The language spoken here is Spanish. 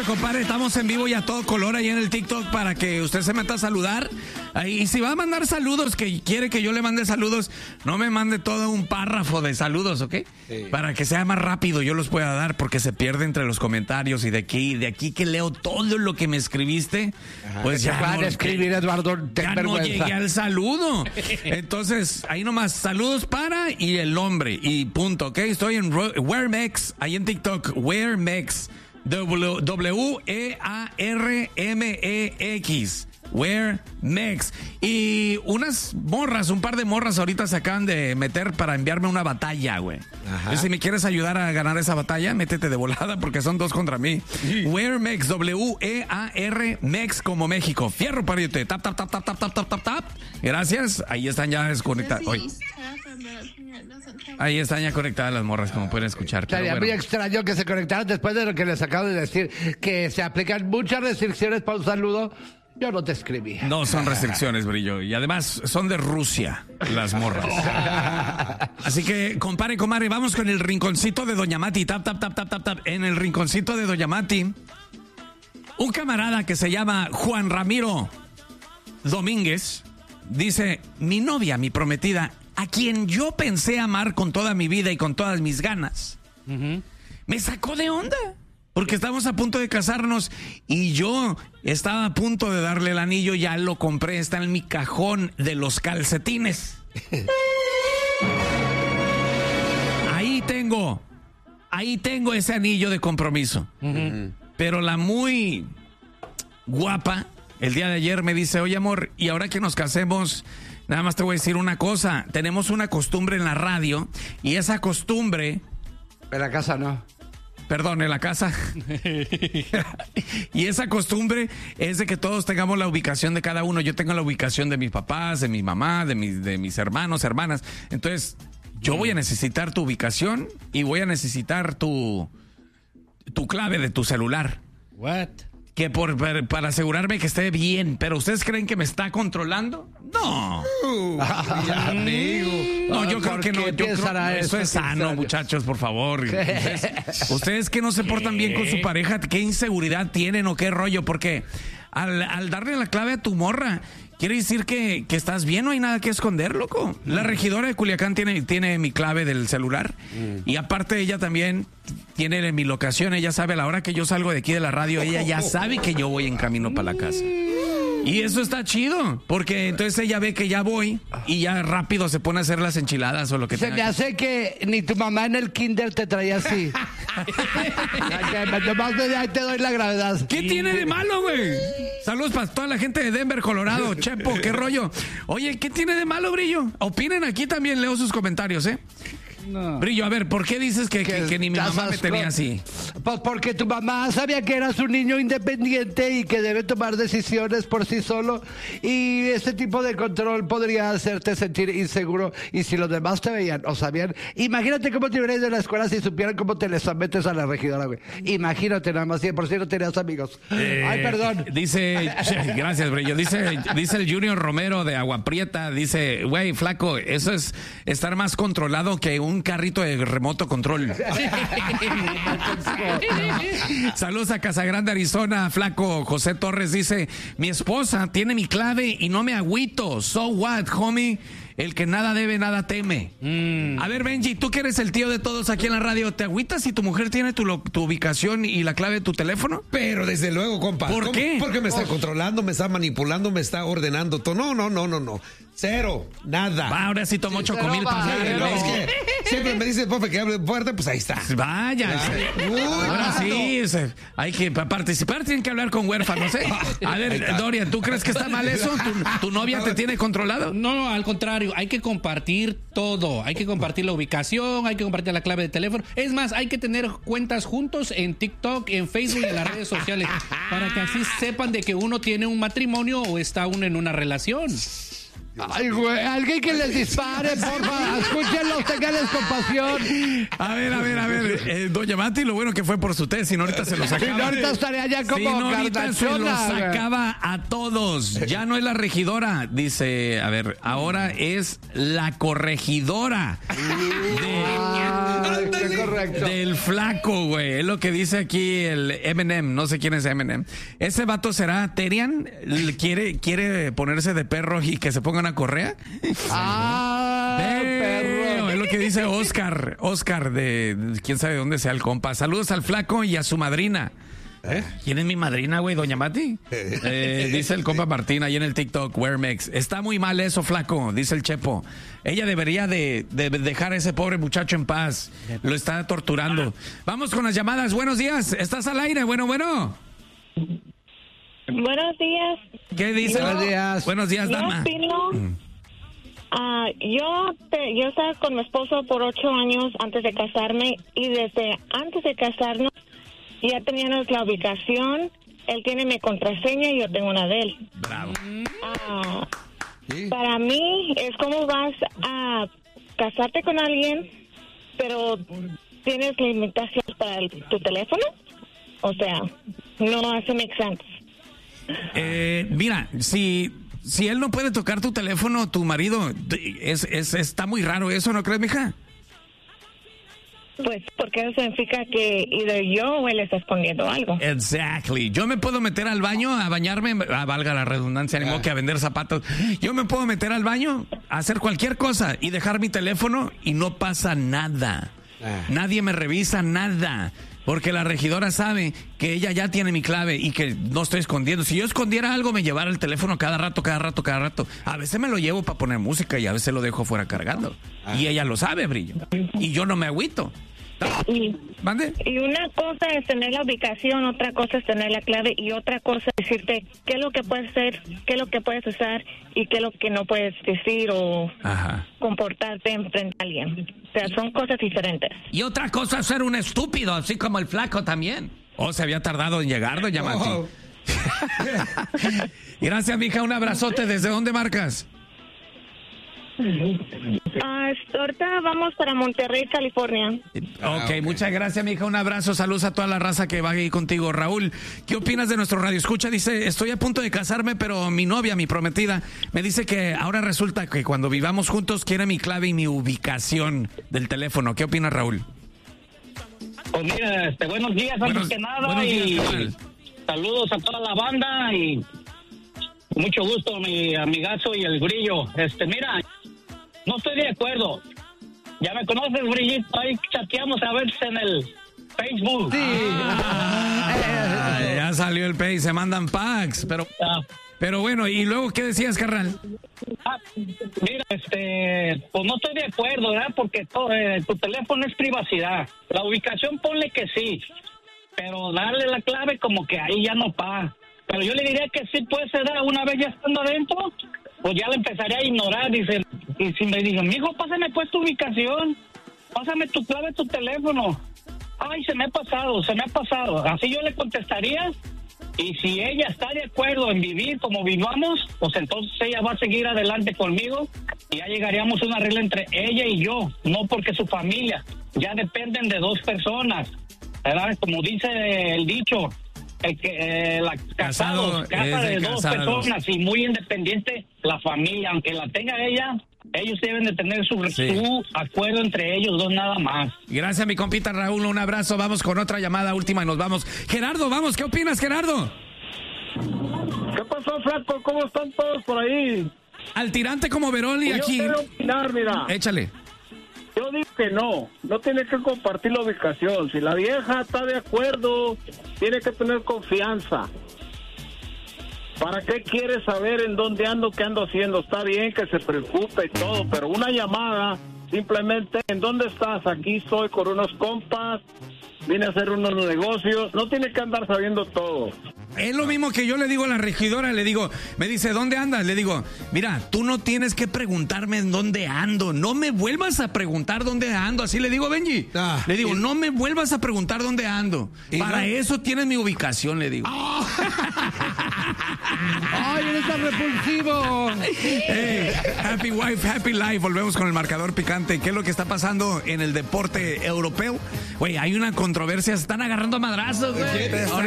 compadre, estamos en vivo y a todo color ahí en el TikTok para que usted se meta a saludar. Y si va a mandar saludos, que quiere que yo le mande saludos, no me mande todo un párrafo de saludos, ¿ok? Sí. Para que sea más rápido yo los pueda dar, porque se pierde entre los comentarios y de aquí que leo todo lo que me escribiste. Ajá, pues ya no, escribir, Eduardo, ya no llegué al saludo. Entonces, ahí nomás, saludos para y el nombre y punto, ¿ok? Estoy en Wearmex, ahí en TikTok, Wearmex. WEARMEX. Wearmex. Y un par de morras ahorita se acaban de meter para enviarme una batalla, güey. Si me quieres ayudar a ganar esa batalla, métete de volada porque son 2 contra mí. Sí. Wearmex, WEARMEX como México. Fierro, pariente. Tap, tap, tap, tap, tap, tap, tap, tap, tap. Gracias. Ahí están ya desconectadas. Ahí están ya conectadas las morras, como pueden escuchar. Sería muy extraño que se conectaran después de lo que les acabo de decir, que se aplican muchas restricciones para un saludo. Yo no te escribí. No son restricciones, Brillo. Y además son de Rusia las morras. Así que, compadre, comadre, vamos con el rinconcito de Doña Mati. Tap, tap, tap, tap, tap, tap. En el rinconcito de Doña Mati, un camarada que se llama Juan Ramiro Domínguez dice: mi novia, mi prometida, a quien yo pensé amar con toda mi vida y con todas mis ganas, me sacó de onda. Porque estamos a punto de casarnos y yo estaba a punto de darle el anillo, ya lo compré, está en mi cajón de los calcetines. Ahí tengo ese anillo de compromiso. Pero la muy guapa, el día de ayer me dice: oye, amor, y ahora que nos casemos, nada más te voy a decir una cosa, tenemos una costumbre en la radio y esa costumbre... En la casa no. Perdón, en la casa. Y esa costumbre es de que todos tengamos la ubicación de cada uno. Yo tengo la ubicación de mis papás, de mi mamá, de mis hermanos, hermanas. Entonces, yo voy a necesitar tu ubicación y voy a necesitar tu clave de tu celular. What? Que para asegurarme que esté bien. ¿Pero ustedes creen que me está controlando? No. Amigo. No, yo creo que no. Yo creo, eso es sano, muchachos, por favor. Ustedes que no se portan bien con su pareja, ¿qué inseguridad tienen o qué rollo? Porque al darle la clave a tu morra, quiere decir que estás bien, no hay nada que esconder, loco. La regidora de Culiacán tiene mi clave del celular. Y aparte ella también tiene mi locación. Ella sabe a la hora que yo salgo de aquí de la radio, ella ya sabe que yo voy en camino para la casa. Y eso está chido, porque entonces ella ve que ya voy y ya rápido se pone a hacer las enchiladas o lo que sea. Se me hace que ni tu mamá en el kinder te traía así. Nomás ahí te doy la gravedad. ¿Qué tiene de malo, güey? Saludos para toda la gente de Denver, Colorado. Chepo, qué rollo. Oye, ¿qué tiene de malo, Brillo? Opinen aquí también, leo sus comentarios, ¿eh? No. Brillo, a ver, ¿por qué dices que ni mi mamá me tenía así? Pues porque tu mamá sabía que eras un niño independiente y que debe tomar decisiones por sí solo, y ese tipo de control podría hacerte sentir inseguro. Y si los demás te veían o sabían, imagínate cómo te hubieras ido a la escuela si supieran cómo te les sometes a la regidora, güey. Imagínate nada más, si por si no tenías amigos. Ay, perdón. Dice, gracias, Brillo. Dice el Junior Romero de Agua Prieta, dice: güey, flaco, eso es estar más controlado que un carrito de remoto control. Saludos a Casagrande, Arizona. Flaco José Torres dice: mi esposa tiene mi clave y no me agüito. So what, homie? El que nada debe, nada teme. A ver, Benji, tú que eres el tío de todos aquí en la radio, ¿te agüitas si tu mujer tiene tu ubicación y la clave de tu teléfono? Pero desde luego, compa. ¿Por qué? Porque me está controlando, me está manipulando, me está ordenando todo. No. Cero, nada. Va, ahora sí tomó chocomil. Es que siempre me dice, profe, que hable fuerte, pues ahí está. Vaya. Ahora sí, hay que para participar, tienen que hablar con huérfanos, ¿eh? A ver, Dorian, ¿tú crees que está mal eso? ¿Tu novia te tiene controlado? No, al contrario, hay que compartir todo. Hay que compartir la ubicación, hay que compartir la clave de teléfono. Es más, hay que tener cuentas juntos en TikTok, en Facebook y en las redes sociales, para que así sepan de que uno tiene un matrimonio o está uno en una relación. Ay, güey, alguien que les dispare, porfa. Escúchenlos, tenganles compasión. A ver. Doña Mati, lo bueno que fue por su té, si no ahorita se los Si acaba. no, ahorita estaría ya como Si no, ahorita se los Cartachona, sacaba a todos. Ya no es la regidora, dice, a ver, ahora es la corregidora Ay, qué correcto. del flaco, güey. Es lo que dice aquí el Eminem. No sé quién es Eminem. Ese vato será Terian. ¿Quiere ponerse de perro y que se ponga una correa? Perro. Es lo que dice Oscar. Oscar de quién sabe dónde sea el compa. Saludos al flaco y a su madrina. ¿Quién es mi madrina, güey? ¿Doña Mati? Dice el compa Martín ahí en el TikTok, Wearmex. Está muy mal eso, flaco, dice el Chepo. Ella debería de dejar a ese pobre muchacho en paz. Lo está torturando. Vamos con las llamadas. Buenos días. ¿Estás al aire? Bueno. Buenos días. ¿Qué dice? Buenos días. Buenos días, Yo dama. opino, yo estaba con mi esposo por 8 años antes de casarme y desde antes de casarnos ya teníamos la ubicación. Él tiene mi contraseña y yo tengo una de él. Bravo. Sí. Para mí es como vas a casarte con alguien, pero tienes limitaciones para tu teléfono. O sea, no hace make sense. Mira, si él no puede tocar tu teléfono, tu marido, está muy raro eso, ¿no crees, mija? Pues porque eso significa que either yo o él está escondiendo algo. Exactly. Yo me puedo meter al baño a bañarme, valga la redundancia, ni modo que a vender zapatos. Yo me puedo meter al baño, a hacer cualquier cosa y dejar mi teléfono y no pasa nada. Nadie me revisa nada. Porque la regidora sabe que ella ya tiene mi clave y que no estoy escondiendo. Si yo escondiera algo, me llevara el teléfono cada rato. A veces me lo llevo para poner música y a veces lo dejo fuera cargando. Y ella lo sabe, Brillo. Y yo no me agüito. ¿Mande? Y una cosa es tener la ubicación, otra cosa es tener la clave y otra cosa es decirte qué es lo que puedes hacer, qué es lo que puedes usar y qué es lo que no puedes decir o comportarte enfrente a alguien. O sea, son cosas diferentes. Y otra cosa es ser un estúpido, así como el flaco también. Se había tardado en llegar, doña Mati. Gracias, mija. Un abrazote. ¿Desde dónde marcas? Ahorita vamos para Monterrey, California. Ok, muchas gracias, mija. Un abrazo. Saludos a toda la raza que va ahí contigo. Raúl, ¿qué opinas de nuestro radio escucha? Dice, estoy a punto de casarme, pero mi novia, mi prometida, me dice que ahora resulta que cuando vivamos juntos quiere mi clave y mi ubicación del teléfono. ¿Qué opinas, Raúl? Pues mira, buenos días antes que nada. Buenos días, y carnal. saludos a toda la banda y mucho gusto, mi amigazo y el Grillo. Mira, no estoy de acuerdo. Ya me conoces, Brillito, ahí chateamos a veces en el Facebook. Sí. Ya salió el pay, se mandan packs, pero bueno, ¿y luego qué decías, carnal? Mira, pues no estoy de acuerdo, ¿verdad? Porque tu teléfono es privacidad. La ubicación ponle que sí, pero darle la clave como que ahí ya no pa. Pero yo le diría que sí puede ser, una vez ya estando adentro, pues ya le empezaré a ignorar. Dice, y si me dijo, mijo, pásame pues tu ubicación, pásame tu clave, tu teléfono. Ay, se me ha pasado. Así yo le contestaría. Y si ella está de acuerdo en vivir como vivamos, pues entonces ella va a seguir adelante conmigo y ya llegaríamos a una regla entre ella y yo, no porque su familia. Ya dependen de dos personas, ¿verdad? Como dice el dicho, casados, casa de dos personas y muy independiente la familia, aunque la tenga ella. Ellos deben de tener su acuerdo entre ellos dos nada más. Gracias, mi compita Raúl. Un abrazo. Vamos con otra llamada última y nos vamos. Gerardo, vamos. ¿Qué opinas, Gerardo? ¿Qué pasó, flaco? ¿Cómo están todos por ahí? Al tirante como Veroli aquí. Yo quiero opinar, mira. Échale. Yo digo que no tiene que compartir la ubicación. Si la vieja está de acuerdo, tiene que tener confianza. ¿Para qué quiere saber en dónde ando, qué ando haciendo? Está bien que se preocupe y todo, pero una llamada, simplemente, ¿en dónde estás? Aquí estoy con unos compas, vine a hacer unos negocios, no tiene que andar sabiendo todo. Es lo mismo que yo le digo a la regidora, le digo, me dice, ¿dónde andas? Le digo, mira, tú no tienes que preguntarme en dónde ando, no me vuelvas a preguntar dónde ando, así le digo a Benji. Le digo, no me vuelvas a preguntar dónde ando. Para eso tienes mi ubicación, le digo. Ay, eres más repulsivo. Hey, happy wife, happy life. Volvemos con el marcador picante. ¿Qué es lo que está pasando en el deporte europeo? Güey, hay una controversia. Se están agarrando a madrazos, güey.